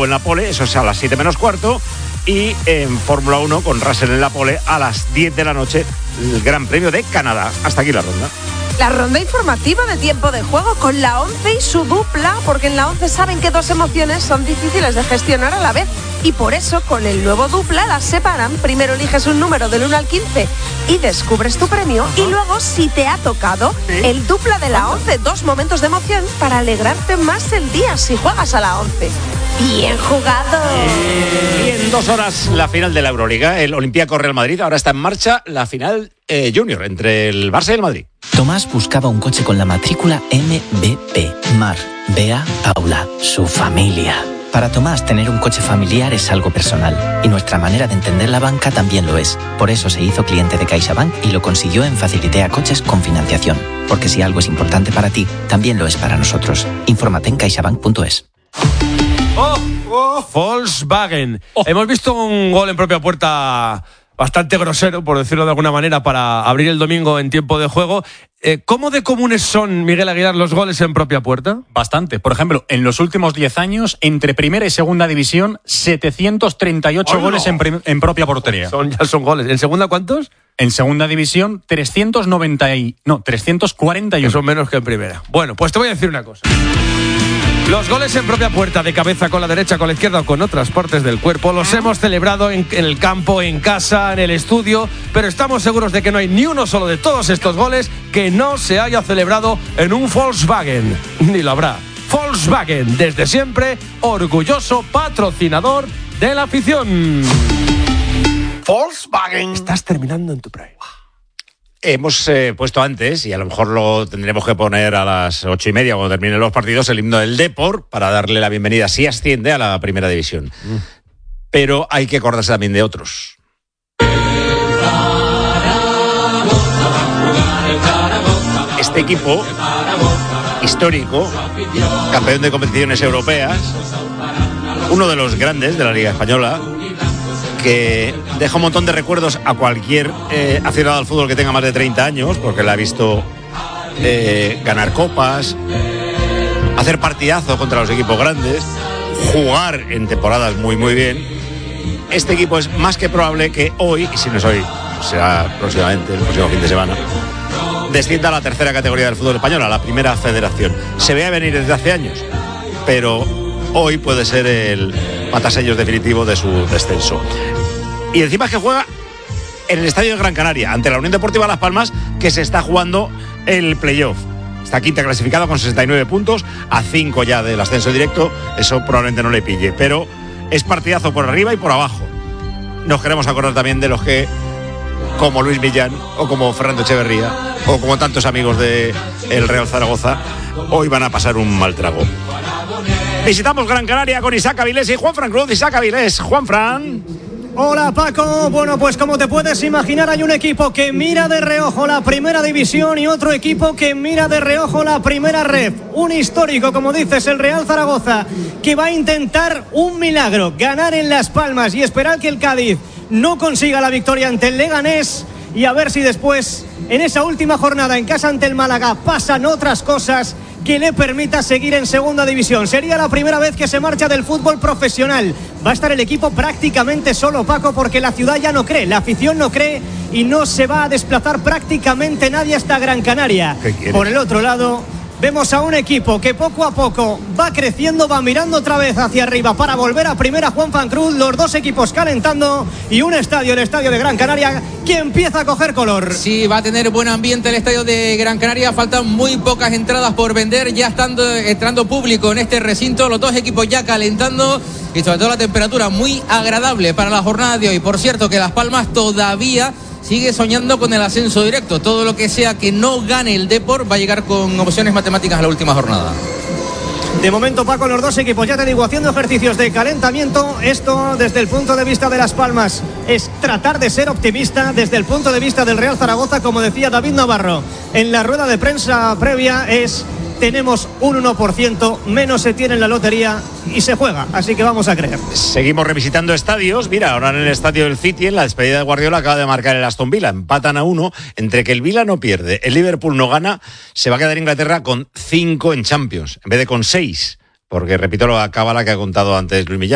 en la pole, eso es a las 7 menos cuarto. Y en Fórmula 1 con Russell en la pole a las 10 de la noche, el Gran Premio de Canadá. Hasta aquí la ronda. La ronda informativa de tiempo de juego con la 11 y su dupla, porque en la 11 saben que dos emociones son difíciles de gestionar a la vez y por eso con el nuevo dupla las separan. Primero eliges un número del 1 al 15 y descubres tu premio. Ajá. Y luego, si te ha tocado, ¿sí?, el dupla de la 11, dos momentos de emoción para alegrarte más el día si juegas a la 11. ¡Bien jugado! Y en 2 horas la final de la Euroliga, el Olympiacos Real Madrid. Ahora está en marcha la final junior entre el Barça y el Madrid. Tomás buscaba un coche con la matrícula MVP. Mar, Bea, Paula, su familia. Para Tomás, tener un coche familiar es algo personal. Y nuestra manera de entender la banca también lo es. Por eso se hizo cliente de CaixaBank y lo consiguió en Facilitea Coches con financiación. Porque si algo es importante para ti, también lo es para nosotros. Infórmate en caixabank.es. Volkswagen. Hemos visto un gol en propia puerta bastante grosero, por decirlo de alguna manera, para abrir el domingo en tiempo de juego. ¿Cómo de comunes son, Miguel Aguilar, los goles en propia puerta? Bastante. Por ejemplo, en los últimos 10 años, entre primera y segunda división, 738 goles en propia portería. Ya son goles. ¿En segunda cuántos? En segunda división, 341. Que son menos que en primera. Bueno, pues te voy a decir una cosa. Los goles en propia puerta, de cabeza, con la derecha, con la izquierda o con otras partes del cuerpo, los hemos celebrado en el campo, en casa, en el estudio, pero estamos seguros de que no hay ni uno solo de todos estos goles que no se haya celebrado en un Volkswagen. Ni lo habrá. Volkswagen, desde siempre, orgulloso patrocinador de la afición. Volkswagen. Estás terminando en tu prime. Hemos puesto antes, y a lo mejor lo tendremos que poner a las 8:30 cuando terminen los partidos, el himno del Depor para darle la bienvenida, si asciende, a la primera división. Pero hay que acordarse también de otros. Este equipo histórico, campeón de competiciones europeas, uno de los grandes de la Liga Española, que deja un montón de recuerdos a cualquier aficionado al fútbol que tenga más de 30 años, porque le ha visto ganar copas, hacer partidazo contra los equipos grandes, jugar en temporadas muy muy bien. Este equipo es más que probable que hoy, y si no es hoy, será próximamente, el próximo fin de semana, descienda a la tercera categoría del fútbol español, a la primera federación. Se ve a venir desde hace años, pero hoy puede ser el matasellos definitivo de su descenso. Y encima es que juega en el estadio de Gran Canaria, ante la Unión Deportiva Las Palmas, que se está jugando el playoff. Está quinta clasificado con 69 puntos, a 5 ya del ascenso directo. Eso probablemente no le pille, pero es partidazo por arriba y por abajo. Nos queremos acordar también de los que, como Luis Millán, o como Fernando Echeverría, o como tantos amigos de el Real Zaragoza, hoy van a pasar un mal trago. Visitamos Gran Canaria con Isaac Avilés y Juanfran Cruz. Isaac Avilés, Juanfran. Hola Paco, bueno pues como te puedes imaginar hay un equipo que mira de reojo la primera división y otro equipo que mira de reojo la primera ref. Un histórico, como dices, el Real Zaragoza, que va a intentar un milagro, ganar en Las Palmas y esperar que el Cádiz no consiga la victoria ante el Leganés, y a ver si después, en esa última jornada en casa ante el Málaga, pasan otras cosas que le permita seguir en segunda división. Sería la primera vez que se marcha del fútbol profesional. Va a estar el equipo prácticamente solo, Paco, porque la ciudad ya no cree, la afición no cree y no se va a desplazar prácticamente nadie hasta Gran Canaria. Por el otro lado, vemos a un equipo que poco a poco va creciendo, va mirando otra vez hacia arriba para volver a primera. Juanfran Cruz, los dos equipos calentando y un estadio, el estadio de Gran Canaria, que empieza a coger color. Sí, va a tener buen ambiente el estadio de Gran Canaria. Faltan muy pocas entradas por vender, ya entrando público en este recinto, los dos equipos ya calentando y sobre todo la temperatura muy agradable para la jornada de hoy. Por cierto, que Las Palmas todavía sigue soñando con el ascenso directo. Todo lo que sea que no gane el Depor va a llegar con opciones matemáticas a la última jornada. De momento, Paco, los dos equipos, ya te digo, haciendo ejercicios de calentamiento. Esto, desde el punto de vista de Las Palmas, es tratar de ser optimista. Desde el punto de vista del Real Zaragoza, como decía David Navarro en la rueda de prensa previa, tenemos un 1%, menos se tiene en la lotería y se juega, así que vamos a creer. Seguimos revisitando estadios. Mira, ahora en el estadio del City, en la despedida de Guardiola, acaba de marcar el Aston Villa. Empatan a 1. Entre que el Villa no pierde, el Liverpool no gana, se va a quedar Inglaterra con 5 en Champions, en vez de con 6. Porque, repito, lo acaba la que ha contado antes Luis Millán.